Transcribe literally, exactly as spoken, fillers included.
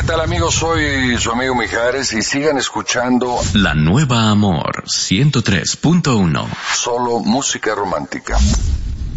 tal, amigos? Soy su amigo Mijares y sigan escuchando La Nueva Amor ciento tres punto uno. Solo música romántica.